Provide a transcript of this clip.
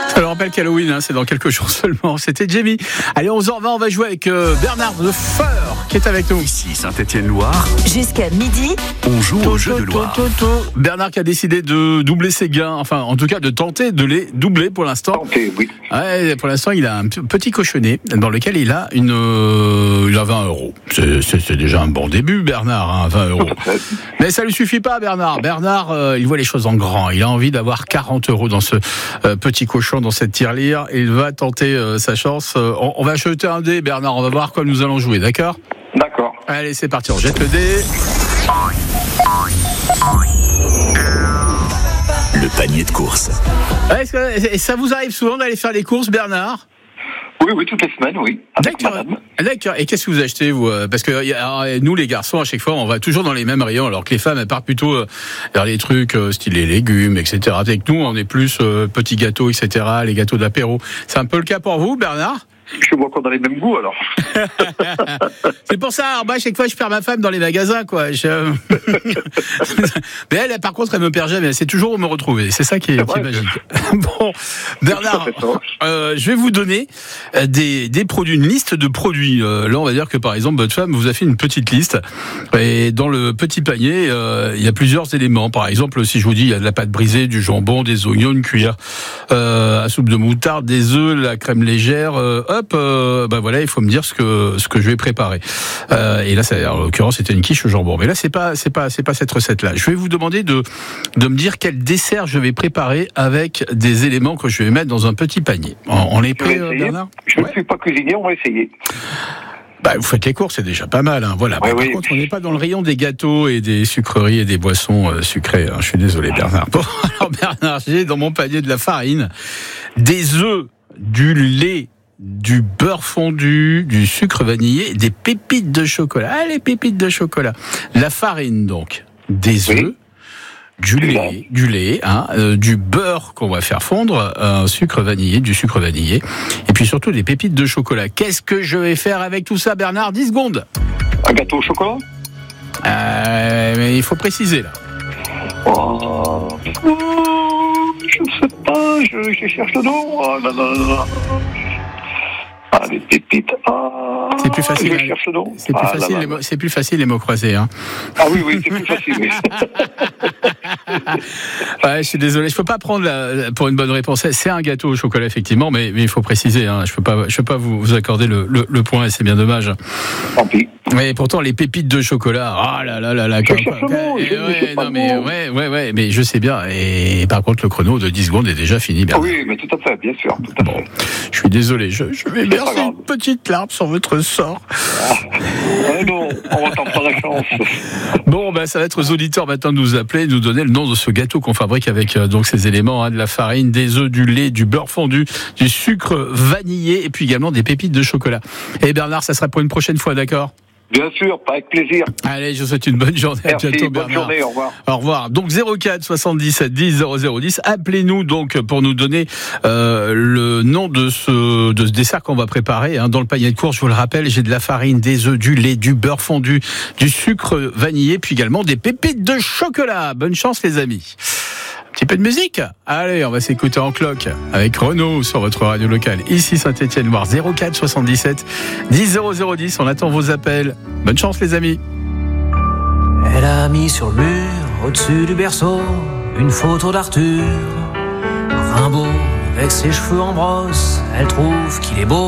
Ça me rappelle qu'Halloween, c'est dans quelques jours seulement. C'était Jamie. Allez, 11h20, on va jouer avec Bernard de Feur qui est avec nous. Ici Saint-Étienne-Loire. Jusqu'à midi. On joue au jeu de Loire. Bernard qui a décidé de doubler ses gains, enfin en tout cas de tenter de les doubler pour l'instant. Tenter, oui. Ouais, pour l'instant, il a un petit cochonnet dans lequel il a il a 20 euros. C'est déjà un bon début, Bernard, 20 euros. Mais ça lui suffit pas, Bernard. Bernard, il voit les choses en grand. Il a envie d'avoir 40 euros dans ce petit cochon, dans cette tirelire. Il va tenter sa chance. On va jeter un dé, Bernard. On va voir quoi nous allons jouer, d'accord ? D'accord. Allez, c'est parti. On jette le dé. Le panier de course. Est-ce que ça vous arrive souvent d'aller faire les courses, Bernard ? Oui, toutes les semaines, oui. Avec madame. D'accord. Et qu'est-ce que vous achetez, vous ? Parce que nous, les garçons, à chaque fois, on va toujours dans les mêmes rayons, alors que les femmes, elles partent plutôt vers les trucs style les légumes, etc. Avec nous, on est plus petits gâteaux, etc., les gâteaux d'apéro. C'est un peu le cas pour vous, Bernard ? Je vois qu'on a les mêmes goûts, alors. C'est pour ça, moi, à chaque fois, je perds ma femme dans les magasins, quoi. Mais elle, par contre, elle me perd jamais. Elle sait toujours où me retrouver. C'est ça qui est magique. Bon, Bernard, je vais vous donner des produits, une liste de produits. Là, on va dire que, par exemple, votre femme vous a fait une petite liste. Et dans le petit panier, il y a plusieurs éléments. Par exemple, si je vous dis, il y a de la pâte brisée, du jambon, des oignons, une cuillère à soupe de moutarde, des œufs, la crème légère, voilà, il faut me dire ce que je vais préparer. Et là, en l'occurrence, c'était une quiche au jambon. Mais là, c'est pas cette recette-là. Je vais vous demander de me dire quel dessert je vais préparer avec des éléments que je vais mettre dans un petit panier. On est prêt, Bernard ? Je ne suis pas cuisinier, on va essayer. Vous faites les courses, c'est déjà pas mal, hein. Voilà. Ouais, par contre, on n'est pas dans le rayon des gâteaux et des sucreries et des boissons sucrées. Hein. Je suis désolé, Bernard. Bon, alors Bernard, j'ai dans mon panier de la farine, des œufs, du lait, du beurre fondu, du sucre vanillé, des pépites de chocolat. Ah, les pépites de chocolat. La farine, donc. Des œufs, du lait, du beurre qu'on va faire fondre, du sucre vanillé, et puis surtout des pépites de chocolat. Qu'est-ce que je vais faire avec tout ça, Bernard ? 10 secondes. Un gâteau au chocolat ? Mais il faut préciser, là. Je ne sais pas, je cherche le nom. Les pépites. C'est plus facile. Je cherche le nom. C'est plus facile les mots croisés. Hein. Ah oui, c'est plus facile. Oui. Je suis désolé, je peux pas prendre pour une bonne réponse. C'est un gâteau au chocolat effectivement, mais il faut préciser. Hein, je peux pas vous accorder le point et c'est bien dommage. Tant pis. Mais pourtant les pépites de chocolat. Ah là. Mais je sais bien. Et par contre le chrono de 10 secondes est déjà fini. Oui, mais tout à fait, bien sûr. Tout à fait. Je suis désolé. Je vais verser une petite larme sur votre sort. Non, on va t'en prendre la chance. Bon, ça va être aux auditeurs maintenant de nous appeler, de nous donner le nom de ce gâteau qu'on fabrique avec donc ces éléments, de la farine, des œufs, du lait, du beurre fondu, du sucre vanillé et puis également des pépites de chocolat. Et Bernard, ça sera pour une prochaine fois, d'accord ? Bien sûr, avec plaisir. Allez, je vous souhaite une bonne journée. Merci, à bientôt, Bernard. Bonne journée, au revoir. Au revoir. Donc 04 77 10 0010. Appelez-nous donc pour nous donner le nom de ce dessert qu'on va préparer dans le panier de course. Je vous le rappelle, j'ai de la farine, des œufs, du lait, du beurre fondu, du sucre vanillé, puis également des pépites de chocolat. Bonne chance, les amis. Un petit peu de musique. Allez, on va s'écouter en cloque avec Renaud sur votre radio locale. Ici Saint-Étienne-Loire, 04 77 10 0010. On attend vos appels. Bonne chance, les amis. Elle a mis sur le mur, au-dessus du berceau, une photo d'Arthur. Rimbaud, avec ses cheveux en brosse, elle trouve qu'il est beau.